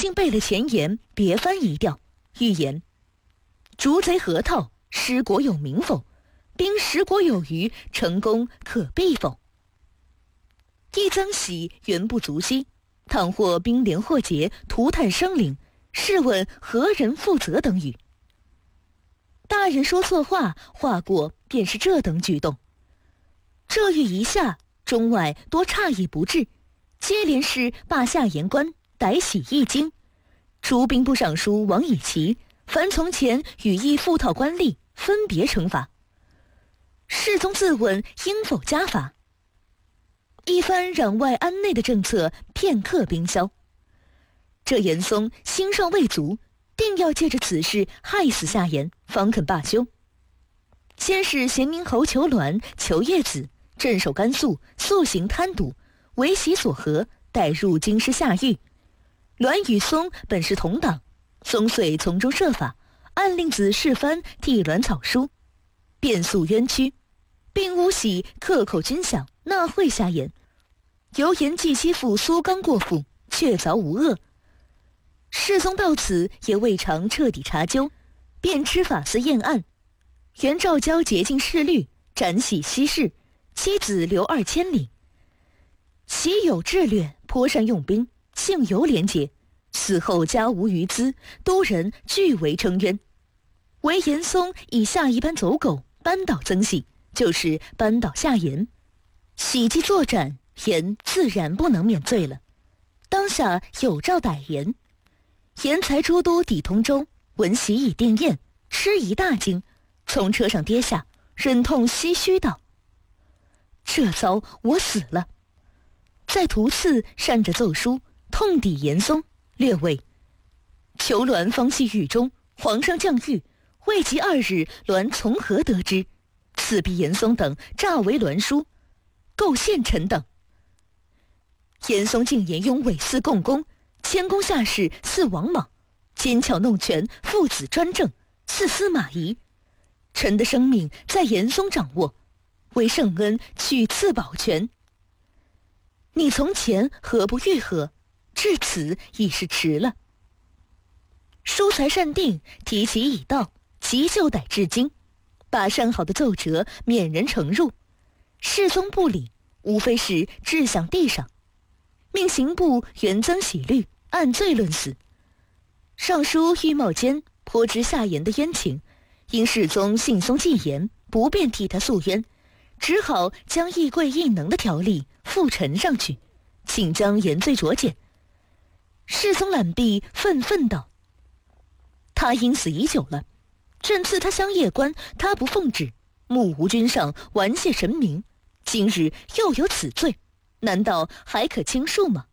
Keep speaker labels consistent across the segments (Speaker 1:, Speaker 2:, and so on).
Speaker 1: 竟背了前言，别翻一调，预言：逐贼何套，失国有名否？兵十国有余，成功可避否？一曾喜原不足惜，倘或兵连祸结，涂炭生灵，试问何人负责？等语。大人说错话，话过便是这等举动。这谕一下，中外多诧异不至，接连是罢下言官，逮喜一惊。除兵部尚书王以奇，凡从前与议复讨官吏，分别惩罚。世宗自问应否加罚，一番攘外安内的政策片刻冰消。这严嵩心尚未足，定要借着此事害死夏言，方肯罢休。先是咸宁侯裘鸾、裘叶子镇守甘肃，素行贪渎，为习所合，带入京师下狱。鸾与嵩本是同党，嵩遂从中设法，暗令子世蕃替鸾草书，辩诉冤屈，并诬喜克扣军饷，纳贿夏言，由言既欺负苏刚过父，确凿无恶。世宗到此也未尝彻底查究，便知法司验案，原诏交洁净世律，斩喜西市，妻子留2000里。其有智略，颇善用兵，性尤廉洁，死后家无余资，都人俱为称冤。唯严嵩以下一般走狗，扳倒曾喜，就是扳倒夏言。喜既作斩，言自然不能免罪了。当下有诏逮言，言才出都抵通州，闻喜已定宴，吃一大惊，从车上跌下，忍痛唏嘘道：这遭我死了。再途次扇着奏书，痛抵严嵩，略谓：裘鸾方系狱中，皇上降谕，未及2日，鸾从何得知？此必严嵩等诈为鸾书，构陷臣等。严嵩竟言拥伪司共工，谦恭下士似王莽，奸巧弄权，父子专政，似司马懿。臣的生命在严嵩掌握，为圣恩取赐保全。你从前何不愈合？至此已是迟了。书才善定，提起已到，即就逮至今，把善好的奏折免人呈入。世宗不理，无非是掷向地上，命刑部原增喜律，按罪论死。尚书郁茂坚颇知夏言的冤情，因世宗信松忌言，不便替他诉冤，只好将议贵议能的条例复呈上去，请将言罪酌减。世宗览毕，愤愤道：他因死已久了，朕赐他乡夜官，他不奉旨，目无君上，玩亵神明，今日又有此罪，难道还可轻恕吗？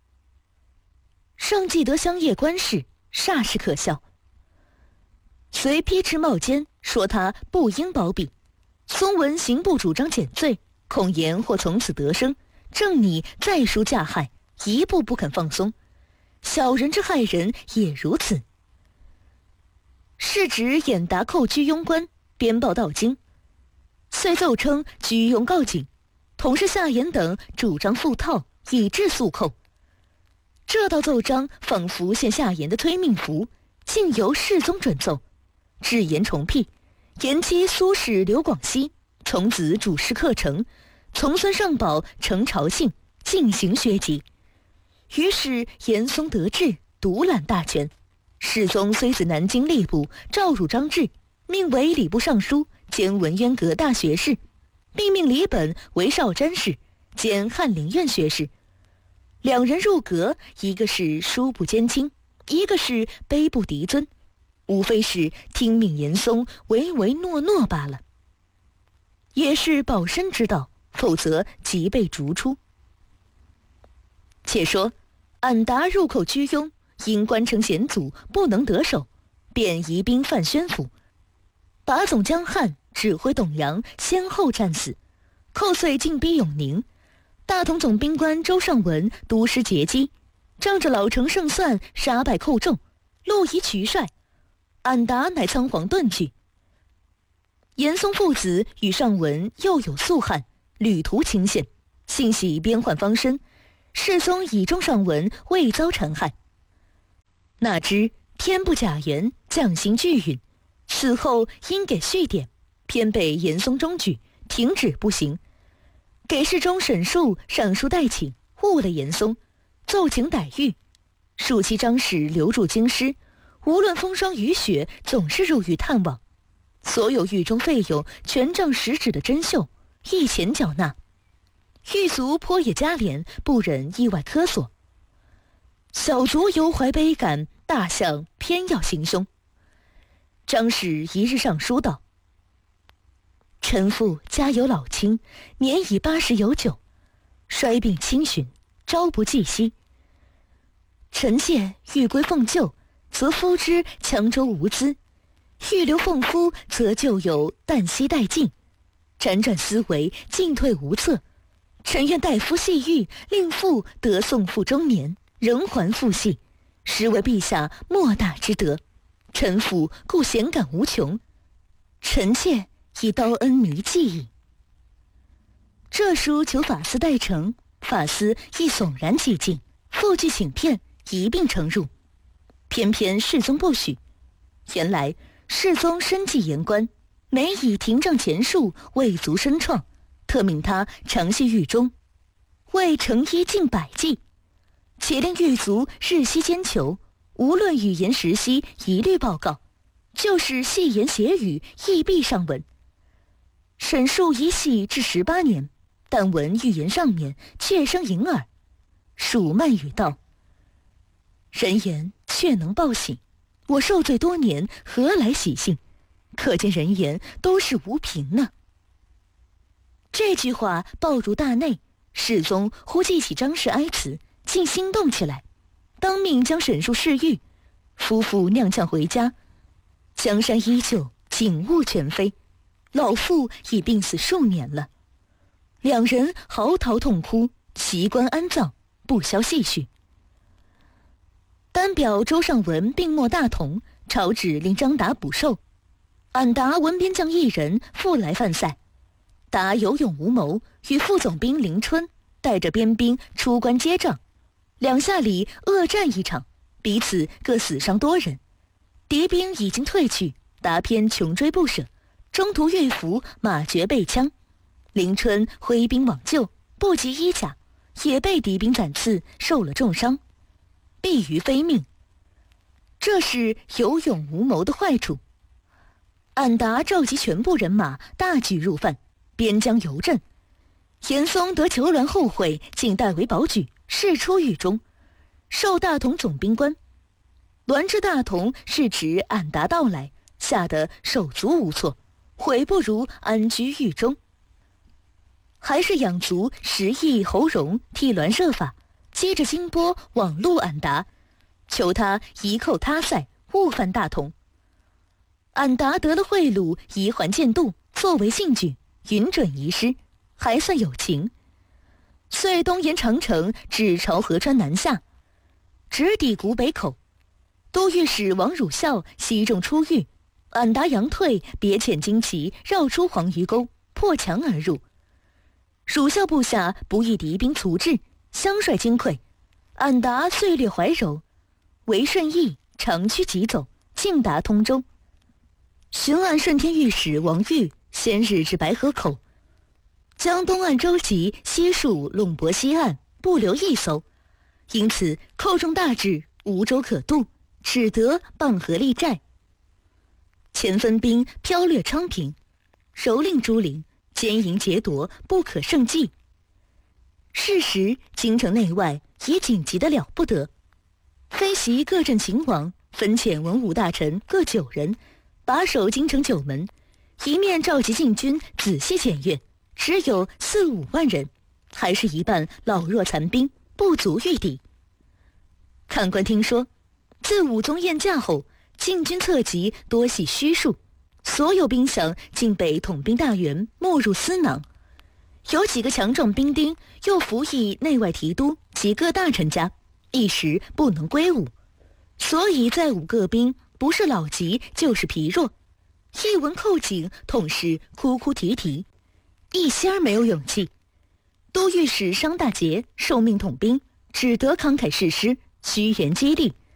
Speaker 1: 尚记得乡夜官事，煞是可笑。遂批斥茂坚，说他不应包庇。松闻刑部主张减罪，恐言或从此得生，正拟再书加害，一步不肯放松。小人之害人也如此。是指演达寇居庸官，编报到京，遂奏称居庸告警，同是夏言等主张复套，以致速扣。这道奏章仿佛现夏言的推命符，竟由世宗准奏，至言重辟，延期苏轼、刘广熙、从子主事课程，从孙尚宝、程朝信进行削辑。于是严嵩得志，独揽大权。世宗虽自南京吏部召入张志，命为礼部尚书兼文渊阁大学士，并命李本为少詹事兼翰林院学士。两人入阁，一个是书不兼亲，一个是卑不敌尊，无非是听命严嵩唯唯诺诺罢了，也是保身之道，否则即被逐出。且说俺达入寇居庸，因关城险阻，不能得手，便移兵犯宣府，把总江汉、指挥董阳先后战死，寇遂进逼永宁。大同总兵官周尚文督师截击，仗着老成胜算，杀败寇众，路夷渠帅。俺达乃仓皇遁去。严嵩父子与尚文又有宿汉，旅途清险，幸喜边患方身。世宗倚重尚文，未遭残害。 哪知天不假言，将心俱允，此后应给续典，偏被严嵩中举，停止不行。给事中沈述上书代请，误了严嵩，奏请逮狱。庶期张氏留驻京师，无论风霜雨雪，总是入狱探望。所有狱中费用全仗实质的珍绣，一钱缴纳。狱卒颇也加怜，不忍意外科索。小卒犹怀悲感，大相偏要行凶。张氏一日上书道：臣父家有老亲，年已80有9，衰病侵寻，朝不继夕。臣妾欲归奉旧，则夫之羌州无资；欲留奉夫，则旧有旦夕殆尽。辗转思维，进退无策。臣愿代夫系狱，令父得送父中年，仍还父系，实为陛下莫大之德。臣父故显感无穷，臣妾以刀恩弥继矣。这书求法司代呈，法司亦悚然起敬，复具请骗，一并呈入。偏偏世宗不许。原来世宗深记言官，每以廷杖前述，未足深创，特命他常系狱中，为成衣近100计，且令狱卒日夕兼求，无论语言时息，一律报告，就是戏言谐语，亦必上文。沈述一戏至18年，但闻预言上面，却生盈耳。蜀漫语道：人言却能报喜，我受罪多年，何来喜幸？可见人言都是无凭呢。这句话报入大内，世宗忽记起张氏哀辞，竟心动起来，当命将沈述释狱。夫妇踉跄回家，江山依旧，景物全非，老父已病死数年了。两人嚎啕痛哭，奇棺安葬，不消唏嘘。单表周尚文病没大同，朝旨令张达补授。俺达闻边将一人复来犯塞，达有勇无谋，与副总兵林春带着边兵出关接仗，两下里恶战一场，彼此各死伤多人。敌兵已经退去，达偏穷追不舍，中途遇伏，马绝被枪。林春挥兵往救，不及衣甲，也被敌兵斩刺，受了重伤，毙于非命。这是有勇无谋的坏处。俺达召集全部人马，大举入犯，边疆游镇。严嵩得求鸾后悔，竟代为保举，释出狱中，授大同总兵官。栾至大同，是指俺达到来，吓得手足无措，悔不如安居狱中。还是养卒10亿侯荣替栾设法，接着金波网路俺达，求他移寇他塞，勿犯大同。俺达得了贿赂，移还建度，作为信举，允准移师，还算有情。遂东沿长城，至潮河川南下，直抵古北口。都御史王汝孝西众出狱，俺达佯退，别遣旌旗绕出黄鱼沟，破墙而入。汝孝部下不意敌兵卒至，相率惊溃，俺达遂掠怀柔，为顺义长驱急走，径达通州。巡按顺天御史王玉先日至白河口，将东岸舟楫悉数弄泊西岸，不留一艘，因此寇众大至，无舟可渡，只得傍河立寨。前分兵飘掠昌平，蹂躏诸陵，奸淫劫夺，不可胜计。是时京城内外已紧急得了不得，飞袭各镇秦王，分遣文武大臣各9人，把守京城9门，一面召集禁军仔细检阅，只有4、5万人，还是一半老弱残兵，不足御敌。看官听说，自武宗宴驾后，禁军侧籍多系虚数，所有兵饷竟被统兵大员没入私囊。有几个强壮兵丁又服役内外提督及各大臣家，一时不能归伍，所以在伍各兵不是老疾就是疲弱，一闻寇警，统是哭哭啼啼，一仙儿没有勇气。都御史商大节受命统兵，只得慷慨誓师，虚言激励，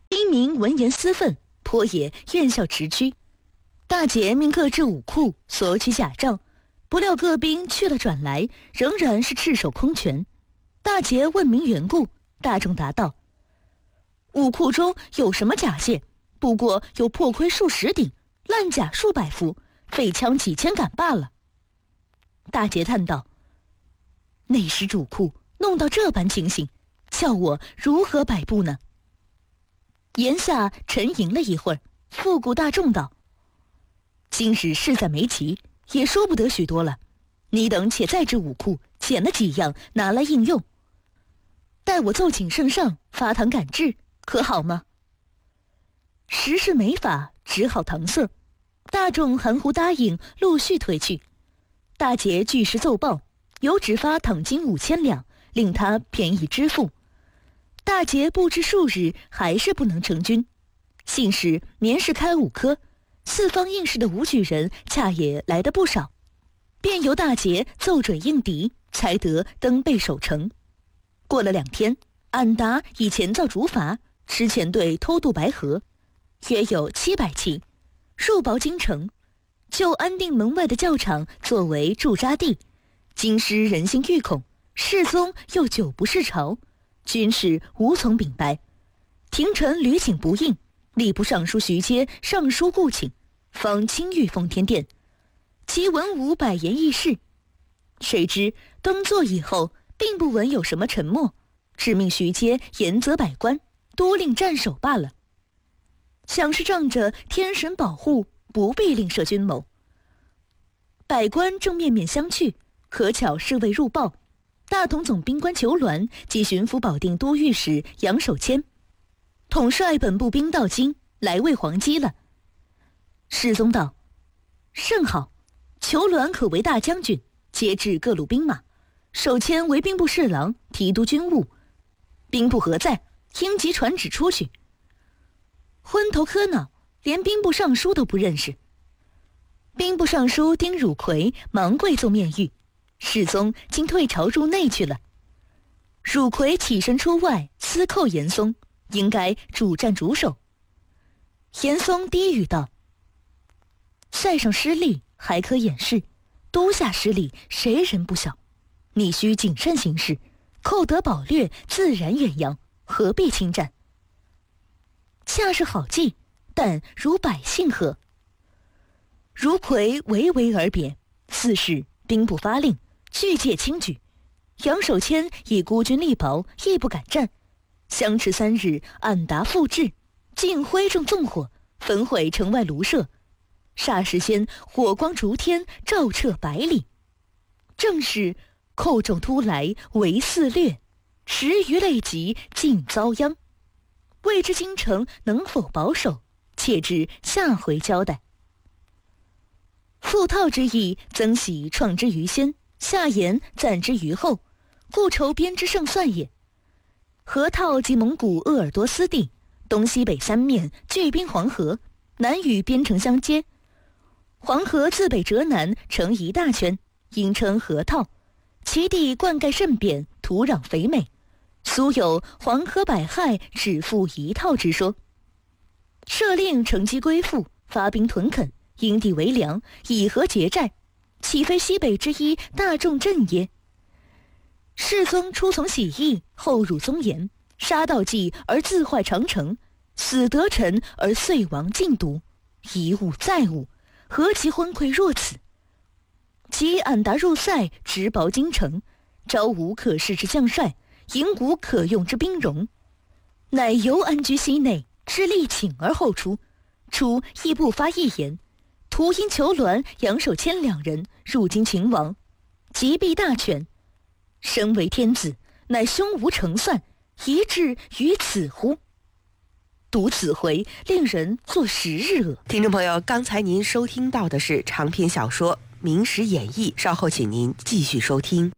Speaker 1: 兵民闻言思愤，颇也怨笑驰驱。大捷命各至武库索取甲诏，不料各兵去了转来，仍然是赤手空拳。大捷问明缘故，大众答道：武库中有什么甲械？不过有破盔数十顶，烂甲数百副，废枪几千杆罢了。大捷叹道：内史主库弄到这般情形，叫我如何摆布呢？言下沉吟了一会儿，复顾大众道：今日势在眉睫，也说不得许多了。你等且再至武库捡了几样拿来应用，待我奏请圣上发堂赶制，可好吗？实是没法，只好搪塞。大众含糊答应，陆续退去。大捷据实奏报，有只发躺金5000两，令他便宜支付。大捷不知数日，还是不能成军。幸是年事开5科，四方应试的武举人恰也来得不少，便由大捷奏准应敌，才得登备守城。过了2天，俺答以前造竹筏，持前队偷渡白河，约有700骑，入保京城，就安定门外的教场作为驻扎地。京师人心愈恐，世宗又久不视朝，军事无从禀白。廷臣屡请不应，吏部尚书徐阶上书顾请，方亲谕奉天殿，其文武百言议事。谁知登座以后，并不闻有什么沉默，只命徐阶严责百官，多令战守罢了。想是仗着天神保护，不必另设军谋。百官正面面相觑，可巧侍卫入报，大同总兵官裘鸾及巡抚保定都御史杨守谦统帅本部兵到京，来为皇基了。世宗道：甚好，裘鸾可为大将军，节制各路兵马；守谦为兵部侍郎，提督军务。兵部何在？应急传旨出去。昏头磕脑，连兵部尚书都不认识。兵部尚书丁汝奎忙跪奏面谕，世宗竟退朝入内去了。汝奎起身出外，私叩严嵩，应该主战主守。严嵩低语道：塞上失利还可掩饰，都下失利谁人不晓？你须谨慎行事，寇得保掠，自然远扬，何必侵占？恰是好计，但如百姓何？汝奎唯唯而别，四是兵部发令，拒借轻举。杨守谦以孤军力薄，亦不敢战。相持3日，俺答复至，竟挥众纵火，焚毁城外庐舍。霎时间，火光烛天，照彻100里。正是寇众突来，为肆掠，时余累及，尽遭殃。未知京城能否保守，且至下回交代。复套之意，曾喜创之于先，下言赞之于后，故筹编之胜算也。河套及蒙古鄂尔多斯地，东西北3面据滨黄河，南与边城相接。黄河自北折南，成一大圈，因称河套。其地灌溉甚扁，土壤肥美，苏有黄河百害，只付一套之说。设令乘机归附，发兵屯垦，因地为粮，以和结寨，岂非西北之一大众镇耶？世宗初从喜义，后辱宗严，杀盗计而自坏长城，死得臣而遂亡尽毒，一误再误，何其昏聩若此！即俺答入塞，直保京城，招无可恃之将帅，营鼓可用之兵戎，乃由安居西内，致力请而后出，出亦不发一言，徒因裘鸾、杨守谦2人入京擒王，击毙大权。身为天子，乃胸无成算，以至于此乎？读此回，令人作10日恶。
Speaker 2: 听众朋友，刚才您收听到的是长篇小说《明史演义》，稍后请您继续收听。